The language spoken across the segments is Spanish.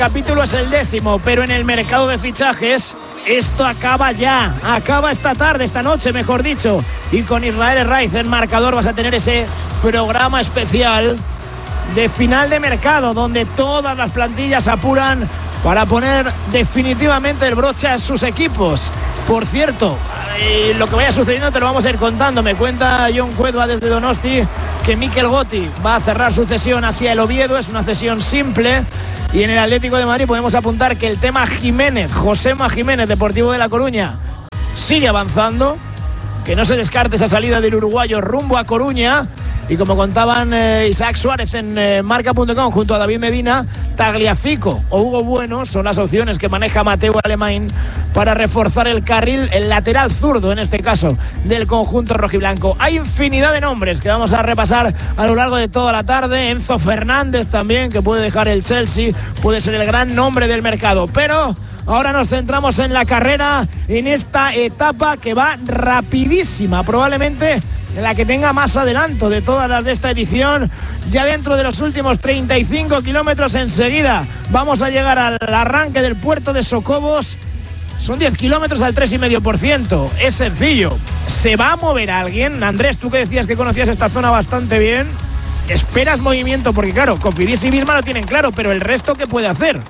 capítulo es el 10º, pero en el mercado de fichajes esto acaba ya, acaba esta tarde, esta noche mejor dicho, y con Israel Herraiz en marcador vas a tener ese programa especial de final de mercado donde todas las plantillas apuran para poner definitivamente el broche a sus equipos. Por cierto, lo que vaya sucediendo te lo vamos a ir contando. Me cuenta Jon Cuedva desde Donosti que Mikel Gotti va a cerrar su cesión hacia el Oviedo. Es una cesión simple. Y en el Atlético de Madrid podemos apuntar que el tema Jiménez, Josema Jiménez, Deportivo de La Coruña, sigue avanzando, que no se descarte esa salida del uruguayo rumbo a Coruña. Y como contaban Isaac Suárez en marca.com junto a David Medina, Tagliafico o Hugo Bueno son las opciones que maneja Mateu Alemany para reforzar el carril, el lateral zurdo en este caso, del conjunto rojiblanco. Hay infinidad de nombres que vamos a repasar a lo largo de toda la tarde. Enzo Fernández también, que puede dejar el Chelsea, puede ser el gran nombre del mercado. Pero ahora nos centramos en la carrera, en esta etapa que va rapidísima, probablemente la que tenga más adelanto de todas las de esta edición. Ya dentro de los últimos 35 kilómetros enseguida vamos a llegar al arranque del puerto de Socobos. Son 10 kilómetros al 3,5%. Es sencillo. ¿Se va a mover alguien? Andrés, tú que decías que conocías esta zona bastante bien, ¿esperas movimiento? Porque claro, Cofidis y Visma lo tienen claro, pero el resto, ¿qué puede hacer?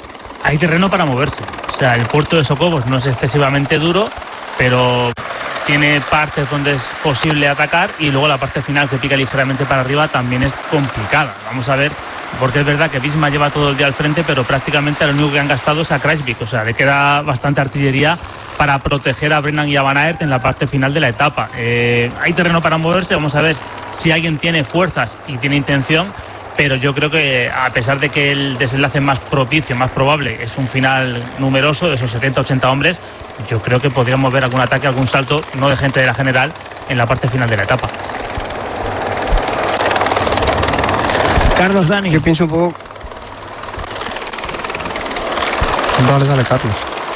Hay terreno para moverse. O sea, el puerto de Socobos no es excesivamente duro, pero tiene partes donde es posible atacar, y luego la parte final que pica ligeramente para arriba también es complicada. Vamos a ver, porque es verdad que Visma lleva todo el día al frente, pero prácticamente lo único que han gastado es a Kruijswijk. O sea, le queda bastante artillería para proteger a Brennan y a Van Aert en la parte final de la etapa. Hay terreno para moverse. Vamos a ver si alguien tiene fuerzas y tiene intención, pero yo creo que a pesar de que el desenlace más propicio, más probable, es un final numeroso de esos 70-80 hombres, yo creo que podríamos ver algún ataque, algún salto, no de gente de la general, en la parte final de la etapa. Carlos, Dani. Yo pienso un poco... Dale, Carlos.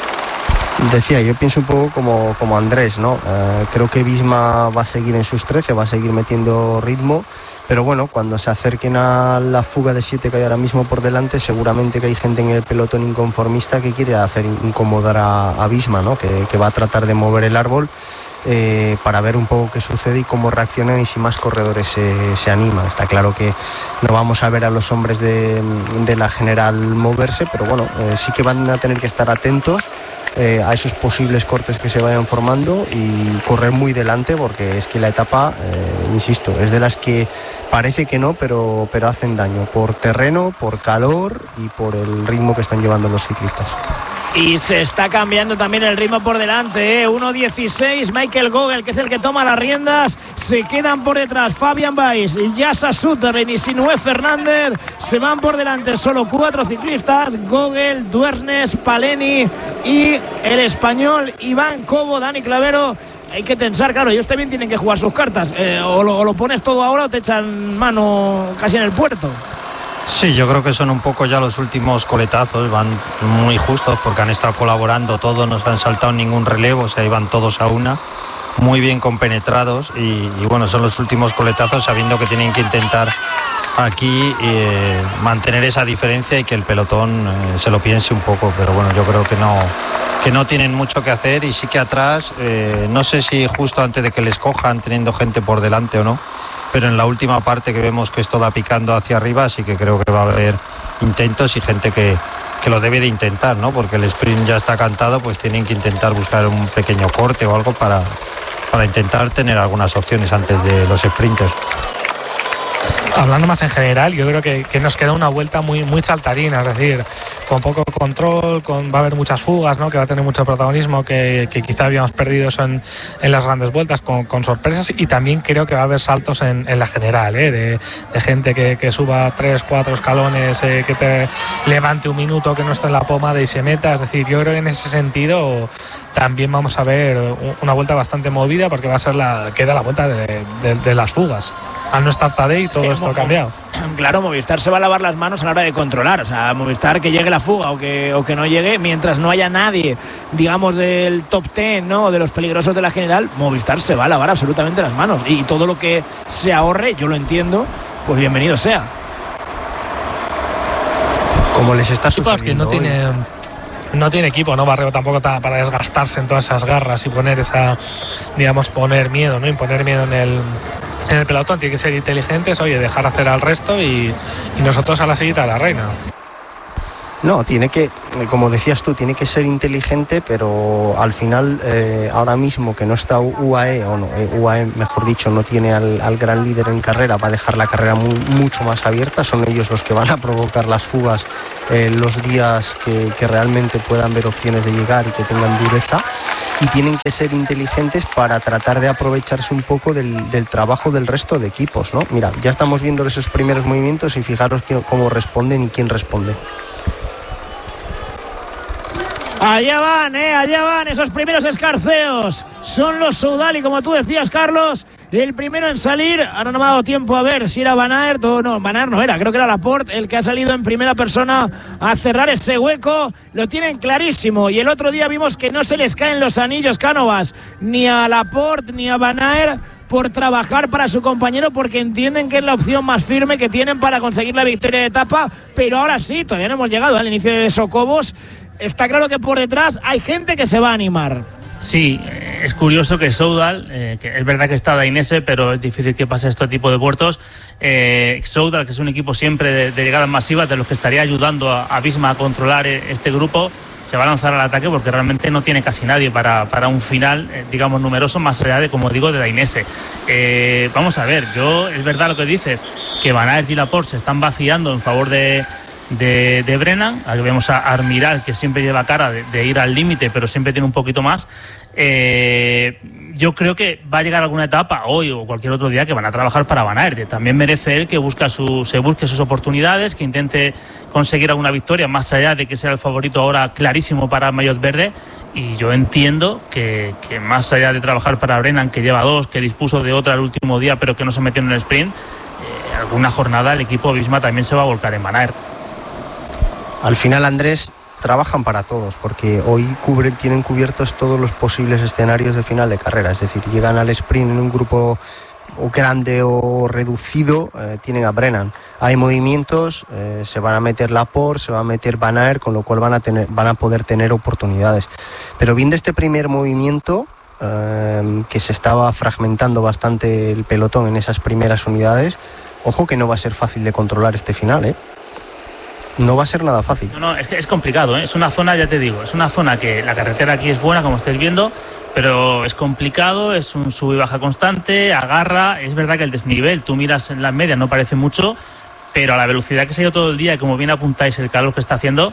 Decía, yo pienso un poco como Andrés, ¿no? Creo que Visma va a seguir en sus 13, va a seguir metiendo ritmo, pero bueno, cuando se acerquen a la fuga de 7 que hay ahora mismo por delante, seguramente que hay gente en el pelotón inconformista que quiere hacer incomodar a Visma, ¿no? Que va a tratar de mover el árbol para ver un poco qué sucede y cómo reaccionan y si más corredores se animan. Está claro que no vamos a ver a los hombres de la general moverse, pero bueno, sí que van a tener que estar atentos a esos posibles cortes que se vayan formando y correr muy delante, porque es que la etapa, insisto, es de las que parece que no, pero hacen daño por terreno, por calor y por el ritmo que están llevando los ciclistas. Y se está cambiando también el ritmo por delante, 1.16, Michael Gogel, que es el que toma las riendas. Se quedan por detrás Fabian Weiss, Jasa Sutherland y Sinué Fernández. Se van por delante solo 4 ciclistas: Gogel, Duernes, Paleni y el español Iván Cobo. Dani Clavero, hay que tensar, claro, ellos también tienen que jugar sus cartas. O lo pones todo ahora o te echan mano casi en el puerto. Sí, yo creo que son un poco ya los últimos coletazos, van muy justos porque han estado colaborando todos, no se han saltado ningún relevo, o sea, iban todos a una, muy bien compenetrados y bueno, son los últimos coletazos, sabiendo que tienen que intentar aquí mantener esa diferencia y que el pelotón se lo piense un poco, pero bueno, yo creo que no tienen mucho que hacer, y sí que atrás, no sé si justo antes de que les cojan teniendo gente por delante o no, pero en la última parte que vemos que esto va picando hacia arriba, sí que creo que va a haber intentos y gente que lo debe de intentar, ¿no? Porque el sprint ya está cantado, pues tienen que intentar buscar un pequeño corte o algo para intentar tener algunas opciones antes de los sprinters. Hablando más en general, yo creo que nos queda una vuelta muy saltarina, es decir, con poco control, va a haber muchas fugas, ¿no? Que va a tener mucho protagonismo, que quizá habíamos perdido eso en las grandes vueltas, con sorpresas, y también creo que va a haber saltos en la general, de gente que suba 3-4 escalones, que te levante un minuto, que no esté en la pomada y se meta. Es decir, yo creo que en ese sentido también vamos a ver una vuelta bastante movida, porque va a ser queda la vuelta de las fugas. Al no estar Tadej, todo esto ha cambiado. Claro, Movistar se va a lavar las manos a la hora de controlar. O sea, Movistar, que llegue la fuga o que no llegue, mientras no haya nadie, digamos, del top 10, ¿no?, de los peligrosos de la general, Movistar se va a lavar absolutamente las manos. Y todo lo que se ahorre, yo lo entiendo, pues bienvenido sea. Como les está sucediendo que no tiene equipo, ¿no? Barrio tampoco para desgastarse en todas esas garras y poner poner miedo, ¿no? Imponer miedo en el pelotón. Tiene que ser inteligentes, dejar hacer al resto y nosotros a la siguiente de la reina. No, tiene que, como decías tú, tiene que ser inteligente, pero al final, ahora mismo que no está UAE, o no, UAE, mejor dicho, no tiene al gran líder en carrera, va a dejar la carrera mucho más abierta. Son ellos los que van a provocar las fugas los días que realmente puedan ver opciones de llegar y que tengan dureza. Y tienen que ser inteligentes para tratar de aprovecharse un poco del trabajo del resto de equipos, ¿no? Mira, ya estamos viendo esos primeros movimientos y fijaros cómo responden y quién responde. Allá van esos primeros escarceos. Son los Soudal y, como tú decías, Carlos, el primero en salir. Ahora no me ha dado tiempo a ver si era Van Aert o no. Van Aert no era, creo que era Laporte el que ha salido en primera persona a cerrar ese hueco. Lo tienen clarísimo. Y el otro día vimos que no se les caen los anillos, Cánovas, ni a Laporte ni a Van Aert, por trabajar para su compañero, porque entienden que es la opción más firme que tienen para conseguir la victoria de etapa. Pero ahora sí, todavía no hemos llegado al inicio de Socobos. Está claro que por detrás hay gente que se va a animar. Sí, es curioso que Soudal, que es verdad que está Dainese, pero es difícil que pase este tipo de puertos. Soudal, que es un equipo siempre de llegadas masivas, de los que estaría ayudando a Visma a controlar este grupo, se va a lanzar al ataque porque realmente no tiene casi nadie para un final, digamos, numeroso, más allá de, como digo, de Dainese. Vamos a ver, es verdad lo que dices, que Van Aert y Laporte se están vaciando en favor de Brennan. Aquí vemos a Armiral, que siempre lleva cara de ir al límite, pero siempre tiene un poquito más. Yo creo que va a llegar alguna etapa, hoy o cualquier otro día, que van a trabajar para Van Aert. También merece él que se busque sus oportunidades, que intente conseguir alguna victoria, más allá de que sea el favorito ahora clarísimo para Maillot Verde. Y yo entiendo que más allá de trabajar para Brennan, que lleva 2, que dispuso de otra el último día, pero que no se metió en el sprint, alguna jornada el equipo Visma también se va a volcar en Van Aert. Al final, Andrés, trabajan para todos, porque hoy tienen cubiertos todos los posibles escenarios de final de carrera. Es decir, llegan al sprint en un grupo o grande o reducido, tienen a Brennan. Hay movimientos, se van a meter Laporte, se va a meter Van Aert, con lo cual van a poder tener oportunidades. Pero viendo este primer movimiento, que se estaba fragmentando bastante el pelotón en esas primeras unidades, ojo que no va a ser fácil de controlar este final, ¿eh? No va a ser nada fácil. No, es que es complicado, ¿eh? Es una zona, ya te digo, es una zona que la carretera aquí es buena, como estáis viendo, pero es complicado, es un sub y baja constante, agarra. Es verdad que el desnivel, tú miras en las medias, no parece mucho, pero a la velocidad que se ha ido todo el día, y como bien apuntáis el calor que está haciendo,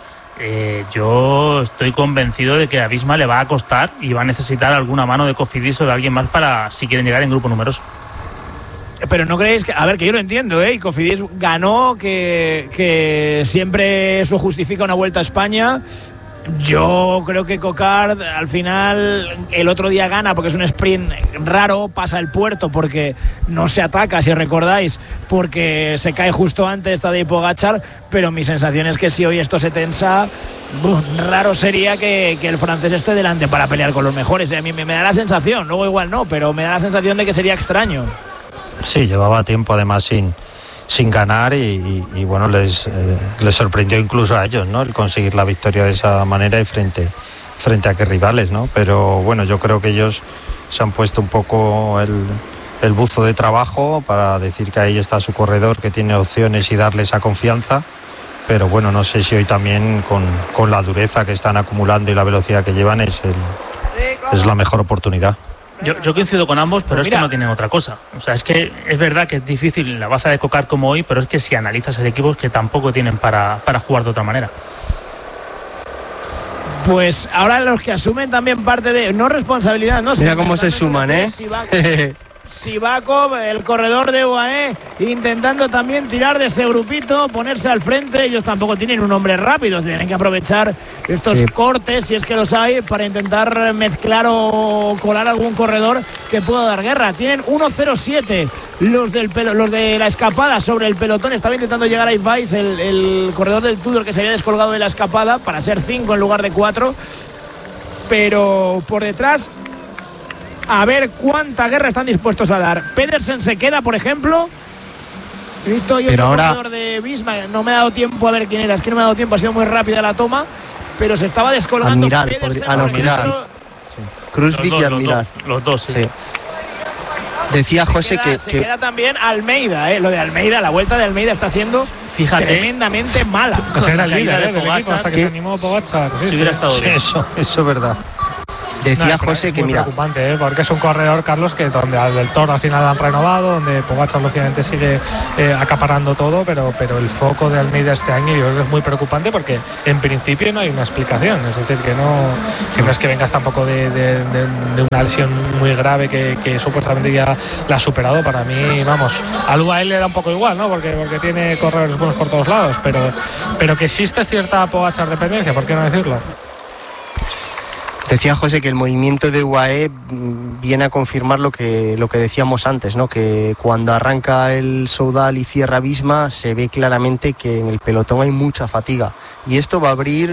yo estoy convencido de que a Visma le va a costar y va a necesitar alguna mano de Cofidis o de alguien más para, si quieren llegar en grupo numeroso. Pero no creéis que, a ver, que yo lo entiendo, y Cofidis ganó, que siempre eso justifica una vuelta a España. Yo creo que Coquard al final el otro día gana porque es un sprint raro, pasa el puerto porque no se ataca, si recordáis, porque se cae justo antes Tadej Pogačar, pero mi sensación es que si hoy esto se tensa, raro sería que el francés esté delante para pelear con los mejores. A mí me da la sensación, luego igual no, pero me da la sensación de que sería extraño. Sí, llevaba tiempo además sin ganar y bueno, les sorprendió incluso a ellos, ¿no? El conseguir la victoria de esa manera y frente a qué rivales, ¿no? Pero bueno, yo creo que ellos se han puesto un poco el buzo de trabajo para decir que ahí está su corredor, que tiene opciones y darle esa confianza. Pero bueno, no sé si hoy también con la dureza que están acumulando y la velocidad que llevan es la mejor oportunidad. Yo coincido con ambos, pero es que no tienen otra cosa. O sea, es que es verdad que es difícil en la baza de Coquard como hoy, pero es que si analizas el equipo es que tampoco tienen para jugar de otra manera. Pues ahora los que asumen también parte de, no responsabilidad, no sé. Mira cómo se suman, Sivakov, el corredor de UAE, intentando también tirar de ese grupito, ponerse al frente. Ellos tampoco tienen un hombre rápido, tienen que aprovechar estos cortes, si es que los hay, para intentar mezclar o colar algún corredor que pueda dar guerra. Tienen 1.07 los de la escapada sobre el pelotón. Estaba intentando llegar a Yves Weiss, el corredor del Tudor, que se había descolgado de la escapada para ser 5 en lugar de 4, pero por detrás a ver cuánta guerra están dispuestos a dar. Pedersen se queda, por ejemplo. He visto hoy otro corredor de Visma, no me ha dado tiempo a ver quién era, es que no me ha dado tiempo, ha sido muy rápida la toma, pero se estaba descolgando. Admiral, Kruijswijk y Admiral. Los dos, sí. Decía José que queda también Almeida, lo de Almeida, la vuelta de Almeida está siendo tremendamente mala. Pues era el líder del equipo hasta que se animó Pogačar. Si hubiera estado bien. Eso es verdad. Decía José que mira, preocupante, porque es un corredor, Carlos, que donde al del Toro al final han renovado, donde Pogačar lógicamente sigue acaparando todo, pero el foco de Almeida este año yo creo que es muy preocupante porque en principio no hay una explicación, es decir, que no es que vengas tampoco de una lesión muy grave que supuestamente ya la ha superado. Para mí, vamos, al UAE le da un poco igual, ¿no? Porque tiene corredores buenos por todos lados, pero que existe cierta Pogačar dependencia, ¿por qué no decirlo? Decía José que el movimiento de UAE viene a confirmar lo que decíamos antes, ¿no? Que cuando arranca el Soudal y cierra Visma se ve claramente que en el pelotón hay mucha fatiga y esto va a abrir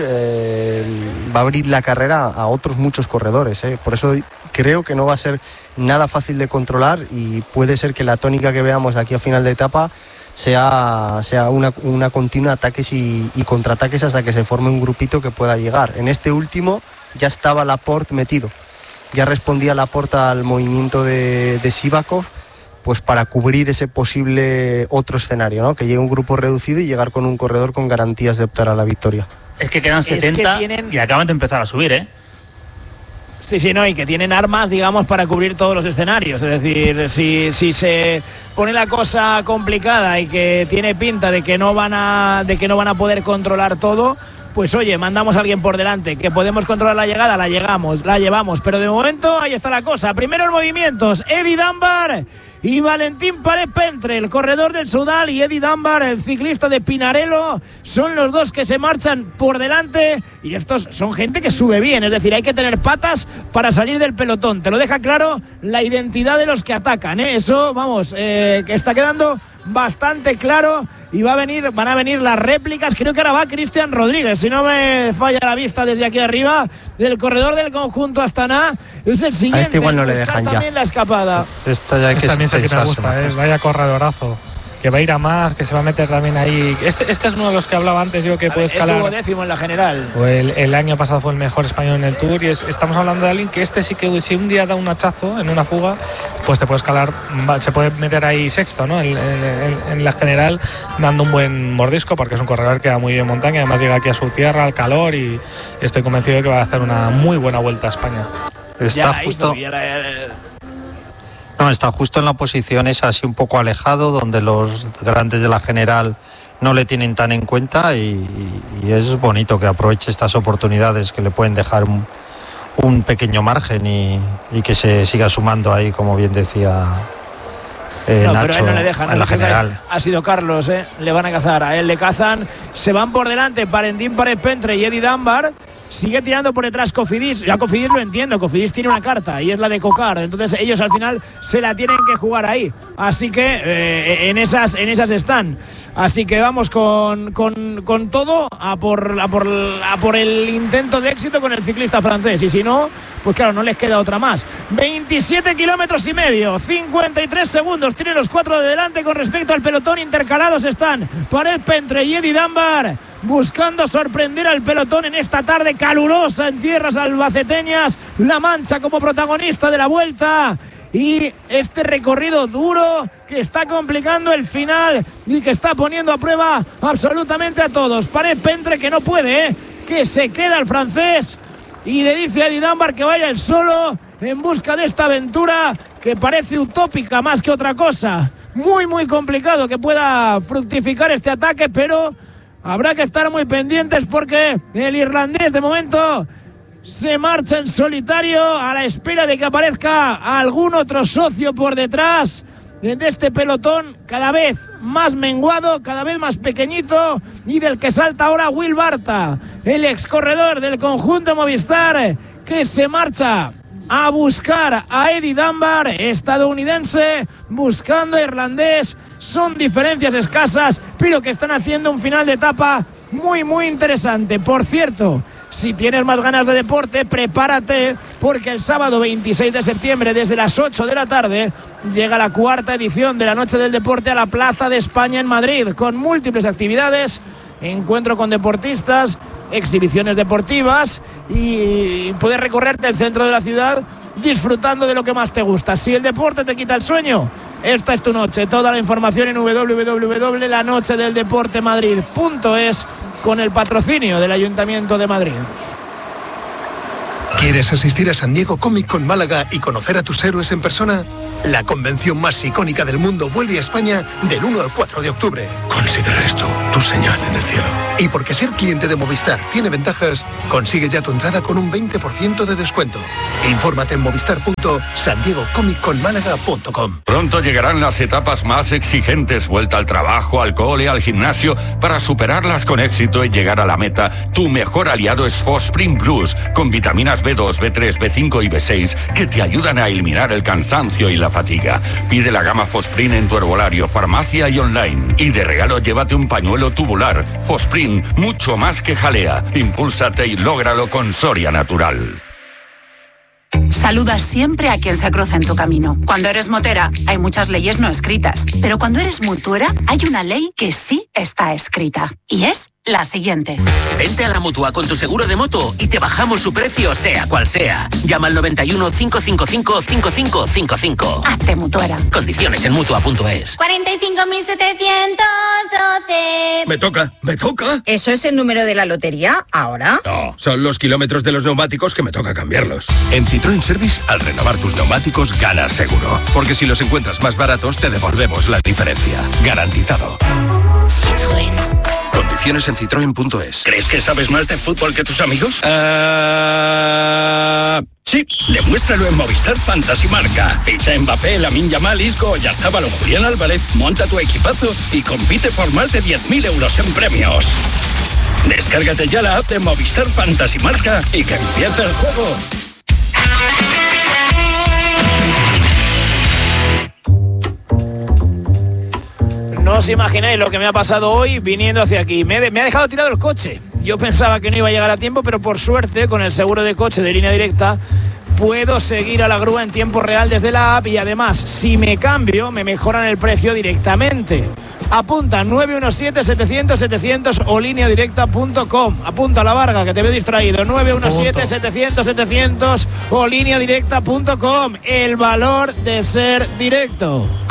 la carrera a otros muchos corredores, ¿eh? Por eso creo que no va a ser nada fácil de controlar y puede ser que la tónica que veamos aquí a final de etapa sea una continua ataques y contraataques hasta que se forme un grupito que pueda llegar. En este último ya estaba Laporte metido, ya respondía Laporte al movimiento de Sivakov, pues para cubrir ese posible otro escenario, ¿no? Que llegue un grupo reducido y llegar con un corredor con garantías de optar a la victoria. Es que quedan 70 y acaban de empezar a subir, ¿eh? Sí, no, y que tienen armas, digamos, para cubrir todos los escenarios. Es decir, si se pone la cosa complicada y que tiene pinta de que no van a poder controlar todo, pues oye, mandamos a alguien por delante, que podemos controlar la llegada, la llevamos, pero de momento ahí está la cosa. Primeros movimientos, Eddie Dunbar y Valentín Párez-Pentre, el corredor del Soudal, y Eddie Dunbar, el ciclista de Pinarello, son los dos que se marchan por delante, y estos son gente que sube bien, es decir, hay que tener patas para salir del pelotón, te lo deja claro la identidad de los que atacan, ¿eh? Eso, vamos, que está quedando bastante claro. Y van a venir las réplicas. Creo que ahora va Cristian Rodríguez, si no me falla la vista desde aquí arriba, del corredor del conjunto Astana. Es el siguiente. A este igual no le dejan ya. También la escapada. Esta ya que también sé que me gusta, vaya corredorazo. Que va a ir a más, que se va a meter también ahí. Este es uno de los que hablaba antes yo, que puede escalar. Estuvo décimo en la general. El año pasado fue el mejor español en el Tour, y estamos hablando de alguien que sí que, si un día da un hachazo en una fuga, pues te puede escalar, se puede meter ahí sexto, ¿no? En la general, dando un buen mordisco, porque es un corredor que va muy bien en montaña, además llega aquí a su tierra, al calor, y estoy convencido de que va a hacer una muy buena vuelta a España. Está justo en la posición esa, así un poco alejado, donde los grandes de la general no le tienen tan en cuenta, y es bonito que aproveche estas oportunidades que le pueden dejar un pequeño margen y que se siga sumando ahí, como bien decía Nacho, pero él no le dejan, en la general. Ha sido Carlos, le van a cazar, a él le cazan, se van por delante Valentín Párez-Pentre y Eddie Dunbar. Sigue tirando por detrás Cofidis. Ya Cofidis lo entiendo, Cofidis tiene una carta y es la de Cocar, entonces ellos al final se la tienen que jugar ahí, así que en esas están. Así que vamos con todo a por el intento de éxito con el ciclista francés, y si no, pues claro, no les queda otra más. 27 kilómetros y medio, 53 segundos tienen los cuatro de delante con respecto al pelotón. Intercalados están Párez-Pentre y Eddie Dunbar, buscando sorprender al pelotón en esta tarde calurosa en tierras albaceteñas. La Mancha como protagonista de la vuelta, y este recorrido duro que está complicando el final y que está poniendo a prueba absolutamente a todos. Párez-Pentre, que no puede, que se queda el francés, y le dice a Eddie Dunbar que vaya él solo en busca de esta aventura que parece utópica más que otra cosa. Muy muy complicado que pueda fructificar este ataque, pero habrá que estar muy pendientes, porque el irlandés de momento se marcha en solitario a la espera de que aparezca algún otro socio por detrás de este pelotón cada vez más menguado, cada vez más pequeñito, y del que salta ahora Will Barta, el excorredor del conjunto Movistar, que se marcha a buscar a Eddie Dunbar, estadounidense, buscando a irlandés. Son diferencias escasas, pero que están haciendo un final de etapa muy muy interesante. Por cierto, si tienes más ganas de deporte, prepárate, porque el sábado 26 de septiembre, desde las 8 de la tarde, llega la 4ª edición de la Noche del Deporte a la Plaza de España en Madrid, con múltiples actividades, encuentro con deportistas, exhibiciones deportivas y puedes recorrerte el centro de la ciudad disfrutando de lo que más te gusta. Si el deporte te quita el sueño, esta es tu noche. Toda la información en www.lanochedeldeportemadrid.es con el patrocinio del Ayuntamiento de Madrid. ¿Quieres asistir a San Diego Comic Con Málaga y conocer a tus héroes en persona? La convención más icónica del mundo vuelve a España del 1 al 4 de octubre. Considera esto tu señal en el cielo. Y porque ser cliente de Movistar tiene ventajas, consigue ya tu entrada con un 20% de descuento. Infórmate en movistar.sandiegocomicconmálaga.com. Pronto llegarán las etapas más exigentes, vuelta al trabajo, al cole, al gimnasio. Para superarlas con éxito y llegar a la meta, tu mejor aliado es Fosprin Plus, con vitaminas B2, B3, B5 y B6 que te ayudan a eliminar el cansancio y la fatiga. Pide la gama Fosprin en tu herbolario, farmacia y online. Y de regalo llévate un pañuelo tubular. Fosprin, mucho más que jalea. Impúlsate y lógralo con Soria Natural. Saludas siempre a quien se cruza en tu camino. Cuando eres motera, hay muchas leyes no escritas. Pero cuando eres mutuera, hay una ley que sí está escrita. Y es la siguiente. Vente a la Mutua con tu seguro de moto y te bajamos su precio, sea cual sea. Llama al 91 555 5555. Hazte mutuera. Condiciones en Mutua.es. 45.712. Me toca. ¿Eso es el número de la lotería ahora? No, son los kilómetros de los neumáticos que me toca cambiarlos. En Citroën Service, al renovar tus neumáticos, ganas seguro. Porque si los encuentras más baratos, te devolvemos la diferencia. Garantizado. Citroën. Condiciones en Citroën.es. ¿Crees que sabes más de fútbol que tus amigos? Sí, demuéstralo en Movistar Fantasy Marca. Ficha a Mbappé, Lamine Yamal, Isco, Oyarzabal o Julián Álvarez, monta tu equipazo y compite por más de 10.000 euros en premios. Descárgate ya la app de Movistar Fantasy Marca y que empiece el juego. No os imagináis lo que me ha pasado hoy viniendo hacia aquí. Me ha dejado tirado el coche. Yo pensaba que no iba a llegar a tiempo, pero por suerte, con el seguro de coche de Línea Directa, puedo seguir a la grúa en tiempo real desde la app y además, si me cambio, me mejoran el precio directamente. Apunta 917-700-700 o lineadirecta.com. Apunta a la Varga, que te veo distraído. 917-700-700 o lineadirecta.com. El valor de ser directo.